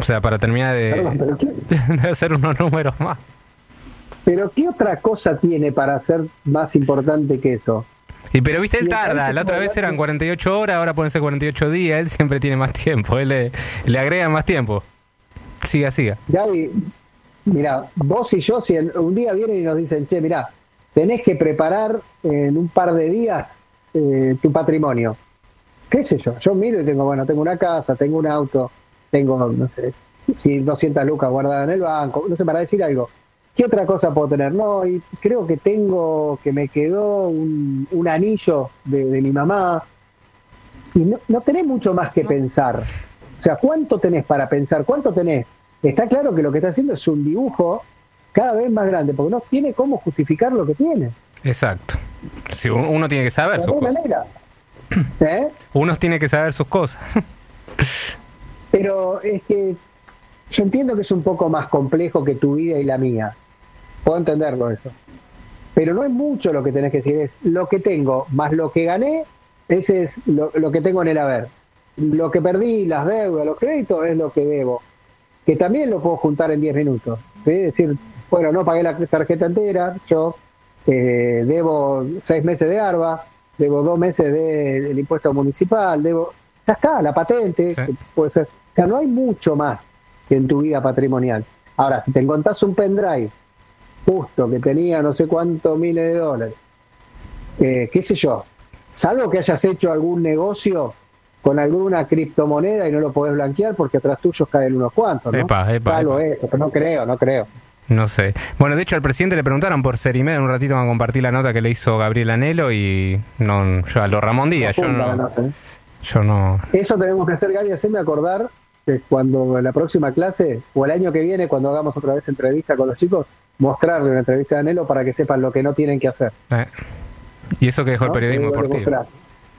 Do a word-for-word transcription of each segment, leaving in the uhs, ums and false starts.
sea, para terminar de, Perdón, ¿pero qué? de hacer unos números más. Pero ¿qué otra cosa tiene para ser más importante que eso? Y pero viste, él Y me tarda, parece la otra como vez hablar eran de- cuarenta y ocho horas, ahora pueden ser cuarenta y ocho días, él siempre tiene más tiempo, él le, le agrega más tiempo. Siga, siga. Gaby, mira, vos y yo, si en- un día vienen y nos dicen, che, mira, tenés que preparar en un par de días eh, tu patrimonio. ¿Qué sé yo? Yo miro y tengo, bueno, tengo una casa, tengo un auto, tengo, no sé, si doscientas lucas guardadas en el banco, no sé, para decir algo. ¿Qué otra cosa puedo tener? No, y creo que tengo, que me quedó un, un anillo de, de mi mamá. Y no, no tenés mucho más que pensar. O sea, ¿cuánto tenés para pensar? ¿Cuánto tenés? Está claro que lo que está haciendo es un dibujo cada vez más grande, porque no tiene cómo justificar lo que tiene. Exacto. Sí, uno uno tiene que saber De sus alguna cosas. manera. ¿Eh? Uno tiene que saber sus cosas. Pero es que yo entiendo que es un poco más complejo que tu vida y la mía. Puedo entenderlo eso. Pero no es mucho lo que tenés que decir, es lo que tengo más lo que gané, ese es lo, lo que tengo en el haber. Lo que perdí, las deudas, los créditos, es lo que debo. Que también lo puedo juntar en diez minutos. ¿Sí? Es decir, bueno, no pagué la tarjeta entera, yo eh, debo seis meses de ARBA, debo dos meses de- del impuesto municipal, debo... Ya está, la patente, Sí. que puede ser. O sea, no hay mucho más que en tu vida patrimonial. Ahora, si te encontrás un pendrive justo que tenía no sé cuántos miles de dólares, eh, qué sé yo, salvo que hayas hecho algún negocio con alguna criptomoneda y no lo podés blanquear porque atrás tuyos caen unos cuantos, ¿no? Epa, epa, Salvo epa. eso, pero no creo, no creo. No sé. Bueno, de hecho al presidente le preguntaron por Serimed, en un ratito van a compartir la nota que le hizo Gabriel Anhelo y no, yo a lo Ramón Díaz, yo Profunda la no, nota, ¿eh? yo no. Eso tenemos que hacer, Gaby, hacerme acordar que cuando en la próxima clase o el año que viene, cuando hagamos otra vez entrevista con los chicos, mostrarle una entrevista de Anhelo para que sepan lo que no tienen que hacer. Eh. Y eso que dejó el ¿no? periodismo Te digo, deportivo. demostrar.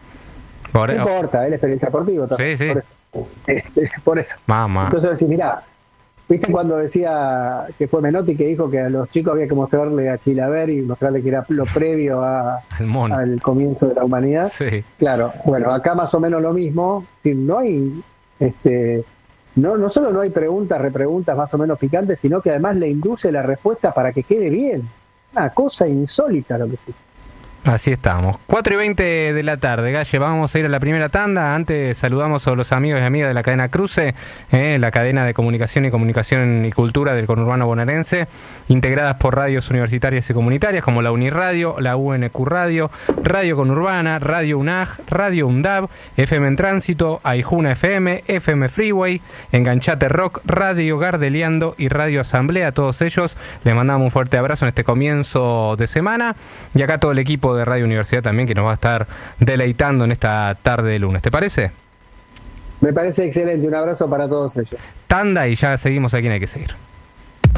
Por, No importa, él es periodista deportivo también. Sí, sí. Por eso. Este, por eso. Mamá. Entonces decís, mirá, ¿viste cuando decía que fue Menotti que dijo que a los chicos había que mostrarle a Chilaver y mostrarle que era lo previo a, Al mono. al comienzo de la humanidad? Sí. Claro, bueno, acá más o menos lo mismo. Si no hay, este, no, no solo no hay preguntas, repreguntas más o menos picantes, sino que además le induce la respuesta para que quede bien. Una cosa insólita lo que sí. Así estamos. cuatro y veinte de la tarde, Galle, vamos a ir a la primera tanda. Antes saludamos a los amigos y amigas de la cadena Cruce, eh, la cadena de comunicación y comunicación y cultura del conurbano bonaerense, integradas por radios universitarias y comunitarias como la Uniradio, la U N Q Radio, Radio Conurbana, Radio UNAG, Radio UNDAB, F M en Tránsito, Aijuna F M, F M Freeway, Enganchate Rock, Radio Gardeliando y Radio Asamblea. A todos ellos les mandamos un fuerte abrazo en este comienzo de semana. Y acá todo el equipo de Radio Universidad también que nos va a estar deleitando en esta tarde de lunes. ¿Te parece? Me parece excelente. Un abrazo para todos ellos. Tanda y ya seguimos a quien hay que seguir.